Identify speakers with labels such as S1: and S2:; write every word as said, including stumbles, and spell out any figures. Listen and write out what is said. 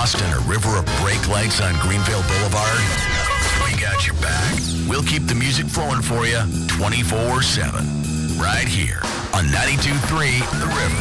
S1: lost in a river of brake lights on Greenville Boulevard? We got your back. We'll keep the music flowing for you twenty-four seven. Right here on ninety-two point three The River.